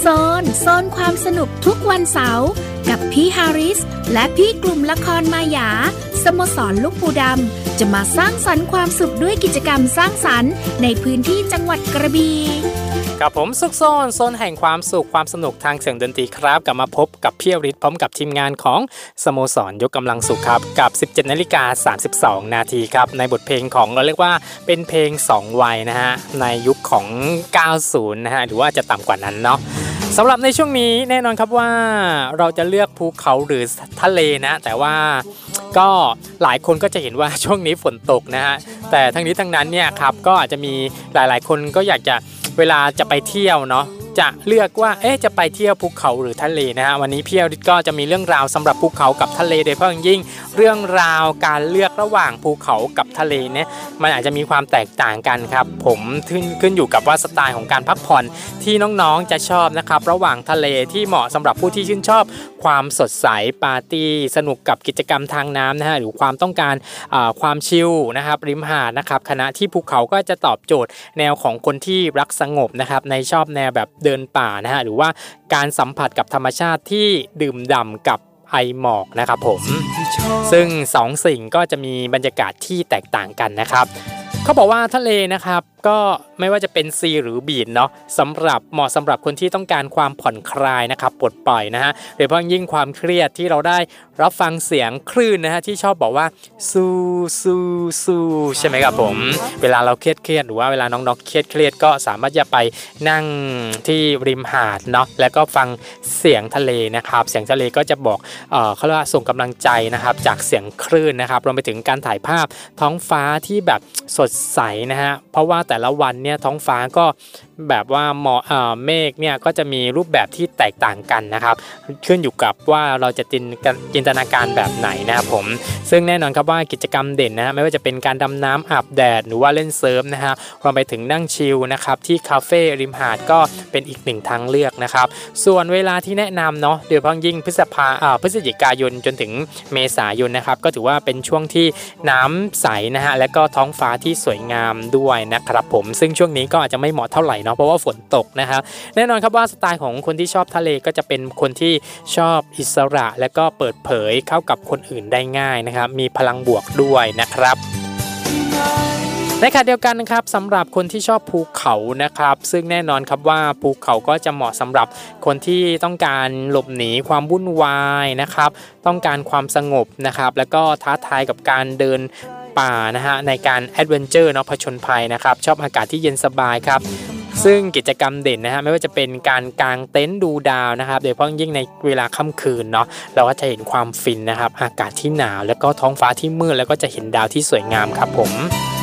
โซนความสนุกทุกวันเสาร์กับพี่ฮาริสและพี่กลุ่มละครมายาสโมสรลูกปูดำจะมาสร้างสรรค์ความสุขด้วยกิจกรรมสร้างสรรค์ในพื้นที่จังหวัดกระบี่กับผมสุขโซนแห่งความสุขความสนุกทางเสียงดนตรีครับกลับมาพบกับพี่อริศพร้อมกับทีมงานของสโมสรยกกำลังสุขครับกับ 17:32 นาทีครับในบทเพลงของเราเรียกว่าเป็นเพลง2วัยนะฮะในยุคของ 90 นะฮะหรือว่าจะต่ำกว่านั้นเนาะสำหรับในช่วงนี้แน่นอนครับว่าเราจะเลือกภูเขาหรือทะเลนะแต่ว่าก็หลายคนก็จะเห็นว่าช่วงนี้ฝนตกนะฮะแต่ทั้งนี้ทั้งนั้นเนี่ยครับก็อาจจะมีหลายๆคนก็อยากจะเวลาจะไปเที่ยวเนาะจะเลือกว่าจะไปเที่ยวภูเขาหรือทะเลนะฮะวันนี้พี่อริศก็จะมีเรื่องราวสำหรับภูเขากับทะเลโดยเฉพาะอย่างยิ่งเรื่องราวการเลือกระหว่างภูเขากับทะเลเนี่ยมันอาจจะมีความแตกต่างกันครับผมขึ้นอยู่กับว่าสไตล์ของการพักผ่อนที่น้องๆจะชอบนะครับระหว่างทะเลที่เหมาะสำหรับผู้ที่ชื่นชอบความสดใสปาร์ตี้สนุกกับกิจกรรมทางน้ำนะฮะหรือความต้องการความชิลนะครับริมหาดนะครับขณะที่ภูเขาก็จะตอบโจทย์แนวของคนที่รักสงบนะครับในชอบแนวแบบเดินป่านะฮะหรือว่าการสัมผัสกับธรรมชาติที่ดื่มด่ำกับไอหมอกนะครับผมซึ่ง2สิ่งก็จะมีบรรยากาศที่แตกต่างกันนะครับเขาบอกว่าทะเลนะครับก็ไม่ว่าจะเป็นซีหรือบีชเนาะเหมาะสำหรับคนที่ต้องการความผ่อนคลายนะครับปลดปล่อยนะฮะโดยเฉพาะยิ่งความเครียดที่เราได้รับฟังเสียงคลื่นนะฮะที่ชอบบอกว่าสู้ใช่ไหมครับผมเวลาเราเครียดหรือว่าเวลาน้องๆเครียดก็สามารถจะไปนั่งที่ริมหาดเนาะแล้วก็ฟังเสียงทะเลนะครับเสียงทะเลก็จะบอกเขาเรียกว่าส่งกำลังใจนะครับจากเสียงคลื่นนะครับรวมไปถึงการถ่ายภาพท้องฟ้าที่แบบสดใสนะฮะเพราะว่าแต่ละวันเนี่ยท้องฟ้าก็แบบว่าเมฆเนี่ยก็จะมีรูปแบบที่แตกต่างกันนะครับขึ้นอยู่กับว่าเราจะจินตนาการแบบไหนนะครับผมซึ่งแน่นอนครับว่ากิจกรรมเด่นนะฮะไม่ว่าจะเป็นการดำน้ำอาบแดดหรือว่าเล่นเซิร์ฟนะฮะรวมไปถึงนั่งชิลนะครับที่คาเฟ่ริมหาดก็เป็นอีกหนึ่งทางเลือกนะครับส่วนเวลาที่แนะนำเนาะโดยเฉพาะยิ่งพฤศจิกายนจนถึงเมษายนนะครับก็ถือว่าเป็นช่วงที่น้ำใสนะฮะและก็ท้องฟ้าที่สวยงามด้วยนะครับผมซึ่งช่วงนี้ก็อาจจะไม่เหมาะเท่าไหร่เนาะเพราะว่าฝนตกนะครับแน่นอนครับว่าสไตล์ของคนที่ชอบทะเลก็จะเป็นคนที่ชอบอิสระและก็เปิดเผยเข้ากับคนอื่นได้ง่ายนะครับมีพลังบวกด้วยนะครับในขณะเดียวกันนะครับสำหรับคนที่ชอบภูเขานะครับซึ่งแน่นอนครับว่าภูเขาก็จะเหมาะสำหรับคนที่ต้องการหลบหนีความวุ่นวายนะครับต้องการความสงบนะครับแล้วก็ท้าทายกับการเดินป่านะฮะในการแอดเวนเจอร์เนาะผจญภัยนะครับชอบอากาศที่เย็นสบายครับซึ่งกิจกรรมเด่นนะฮะไม่ว่าจะเป็นการกางเต็นท์ดูดาวนะครับโดยเฉพาะยิ่งในเวลาค่ำคืนเนาะเราก็จะเห็นความฟินนะครับอากาศที่หนาวแล้วก็ท้องฟ้าที่มืดแล้วก็จะเห็นดาวที่สวยงามครับผม